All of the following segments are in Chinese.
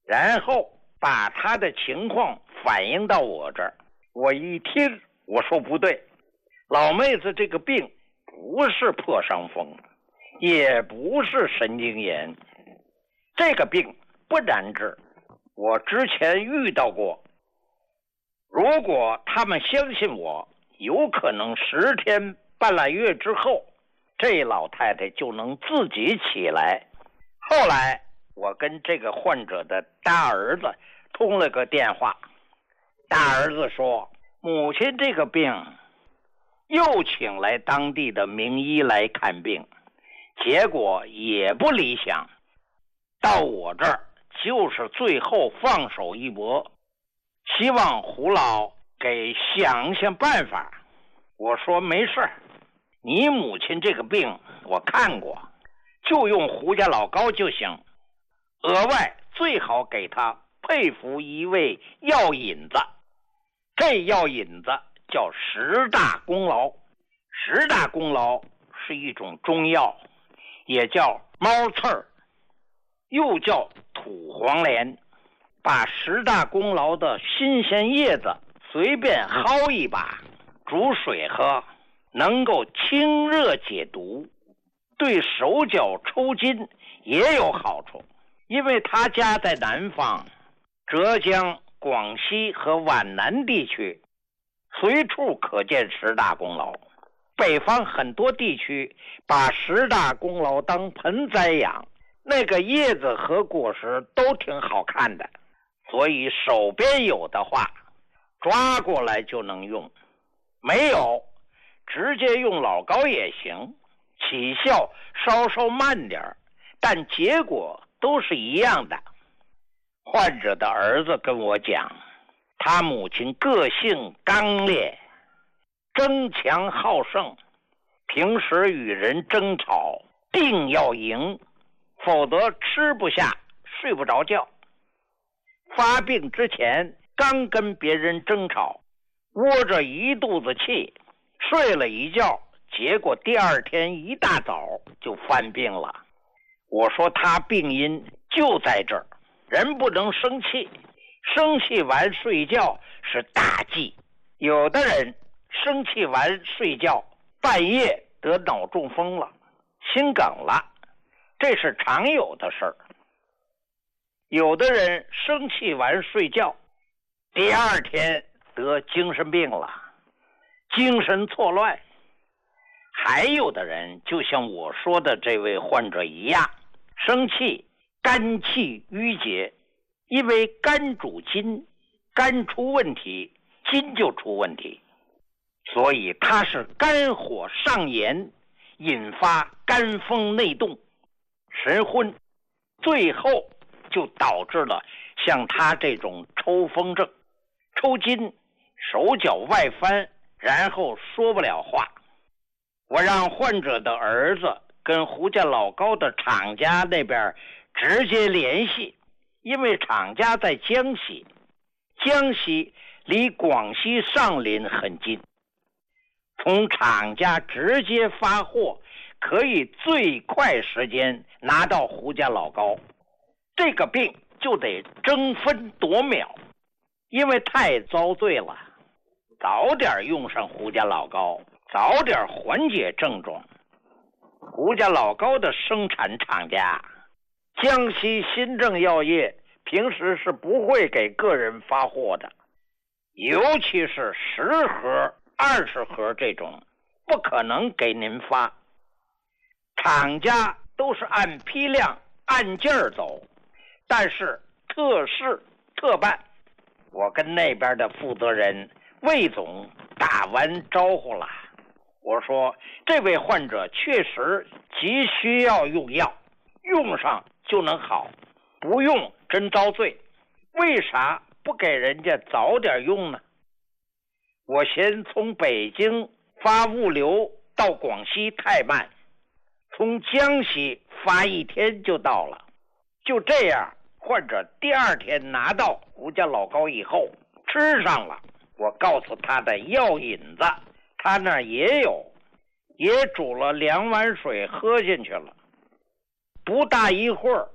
然后把他的情况反映到我这儿。我一听，我说不对，老妹子这个病不是破伤风，也不是神经炎，这个病不难治。我之前遇到过，如果他们相信我，有可能10天半拉月之后，这老太太就能自己起来。后来我跟这个患者的大儿子通了个电话，大儿子说母亲这个病又请来当地的名医来看病，结果也不理想，到我这儿就是最后放手一搏，希望胡老给想想办法。我说没事，你母亲这个病我看过，就用胡家老膏就行，额外最好给他配服一味药引子，这药引子叫10大功劳。10大功劳是一种中药，也叫猫刺儿，又叫土黄连。把10大功劳的新鲜叶子随便薅一把，煮水喝，能够清热解毒，对手脚抽筋也有好处。因为他家在南方，浙江、广西和皖南地区随处可见10大功劳。北方很多地区把10大功劳当盆栽养，那个叶子和果实都挺好看的，所以手边有的话抓过来就能用，没有直接用老膏也行，起效稍慢点，但结果都是一样的。患者的儿子跟我讲，他母亲个性刚烈，争强好胜，平时与人争吵定要赢，否则吃不下睡不着觉。发病之前刚跟别人争吵，窝着一肚子气，睡了一觉，结果第2天一大早就犯病了。我说他病因就在这儿，人不能生气，生气完睡觉是大忌。有的人生气完睡觉，半夜得脑中风了，心梗了，这是常有的事儿。有的人生气完睡觉，第2天得精神病了，精神错乱。还有的人就像我说的这位患者一样，生气肝气郁结，因为肝主筋，肝出问题，筋就出问题，所以它是肝火上炎，引发肝风内动，神昏，最后就导致了像他这种抽风症，抽筋，手脚外翻，然后说不了话。我让患者的儿子跟胡家老膏的厂家那边直接联系，因为厂家在江西，江西离广西上林很近，从厂家直接发货，可以最快时间拿到胡家老膏。这个病就得争分夺秒，因为太遭罪了，早点用上胡家老膏，早点缓解症状。胡家老膏的生产厂家江西新政药业平时是不会给个人发货的，尤其是10盒、20盒这种，不可能给您发。厂家都是按批量、按件儿走，但是特事特办。我跟那边的负责人魏总打完招呼了，我说这位患者确实急需要用药，用上就能好，不用真遭罪，为啥不给人家早点用呢？我先从北京发物流到广西太慢，从江西发1天就到了。就这样，患者第2天拿到胡家老膏以后吃上了，我告诉他的药引子他那儿也有，也煮了2碗水喝进去了。不大一会儿，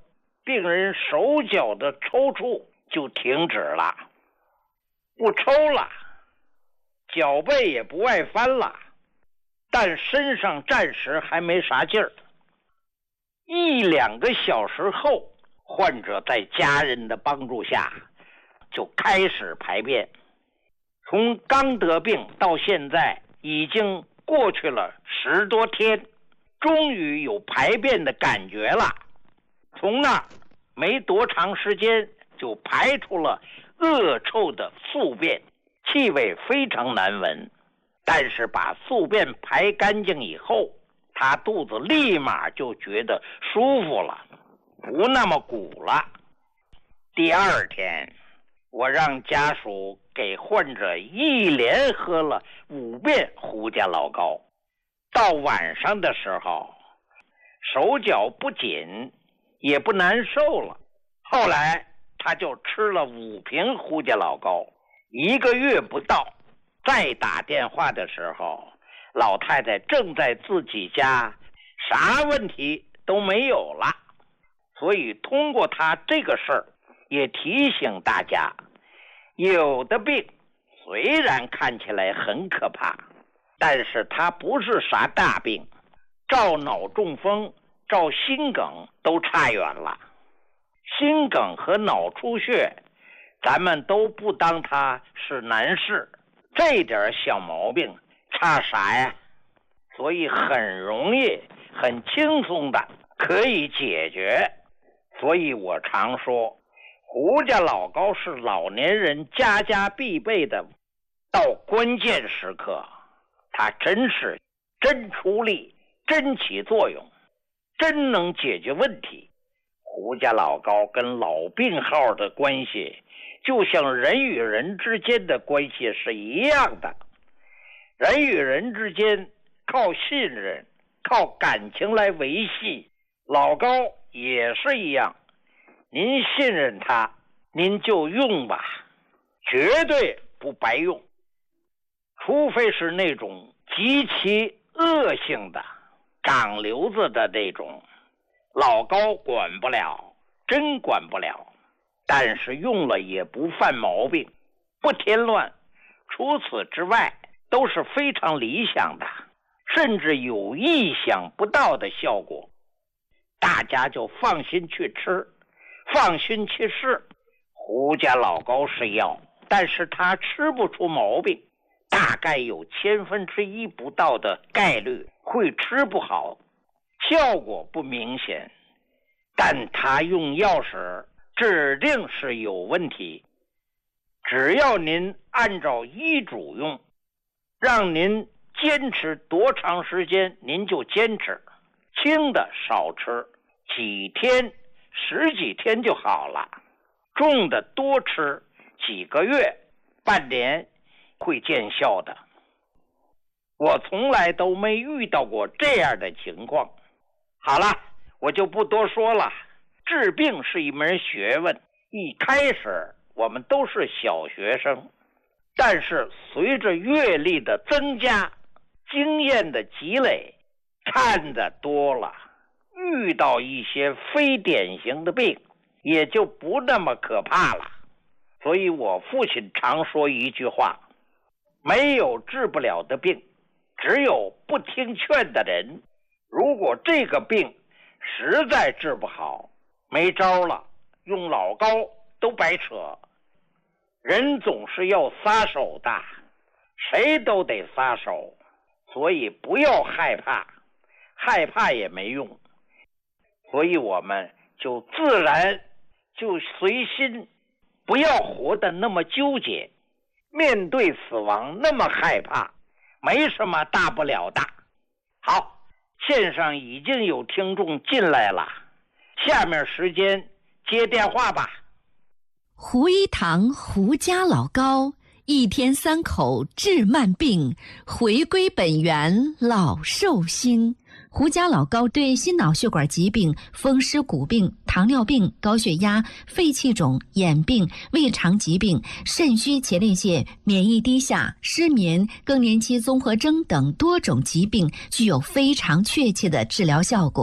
病人手脚的抽搐就停止了，不抽了，脚背也不外翻了，但身上暂时还没啥劲儿。1-2个小时后，患者在家人的帮助下就开始排便。从刚得病到现在已经过去了10多天，终于有排便的感觉了。从那没多长时间就排出了恶臭的宿便，气味非常难闻。但是把宿便排干净以后，他肚子立马就觉得舒服了，不那么鼓了。第2天，我让家属给患者一连喝了5遍胡家老膏。到晚上的时候，手脚不紧，也不难受了。后来他就吃了5瓶胡家老膏，1个月不到，再打电话的时候，老太太正在自己家，啥问题都没有了。所以通过他这个事儿，也提醒大家，有的病虽然看起来很可怕，但是它不是啥大病，照脑中风、照心梗都差远了。心梗和脑出血，咱们都不当它是难事，这点小毛病差啥呀？所以很容易、很轻松的可以解决。所以我常说，胡家老膏是老年人家家必备的，到关键时刻，它真是真出力、真起作用，真能解决问题。胡家老膏跟老病号的关系，就像人与人之间的关系是一样的。人与人之间靠信任、靠感情来维系，老膏也是一样。您信任它，您就用吧，绝对不白用。除非是那种极其恶性的、长瘤子的那种，老膏管不了，真管不了。但是用了也不犯毛病，不添乱。除此之外，都是非常理想的，甚至有意想不到的效果。大家就放心去吃，放心去试。胡家老膏是药，但是它吃不出毛病，大概有1/1000不到的概率会吃不好，效果不明显，但它用药时指定是有问题。只要您按照医嘱用，让您坚持多长时间您就坚持，轻的少吃，几天10几天就好了，重的多吃，几个月半年会见效的。我从来都没遇到过这样的情况。好了，我就不多说了。治病是一门学问，一开始我们都是小学生，但是随着阅历的增加，经验的积累，看得多了，遇到一些非典型的病也就不那么可怕了。所以我父亲常说一句话，没有治不了的病，只有不听劝的人。如果这个病实在治不好，没招了，用老膏都白扯。人总是要撒手的，谁都得撒手，所以不要害怕，害怕也没用。所以我们就自然就随心，不要活得那么纠结，面对死亡那么害怕，没什么大不了的。好，线上已经有听众进来了，下面时间接电话吧。 胡一堂胡家老膏，1天3口治慢病，回归本源老寿星。胡家老膏对心脑血管疾病、风湿骨病、糖尿病、高血压、肺气肿、眼病、胃肠疾病、肾虚前列腺、免疫低下、失眠、更年期综合征等多种疾病具有非常确切的治疗效果。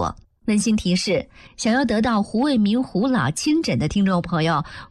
温馨提示：想要得到胡卫民胡老亲诊的听众朋友，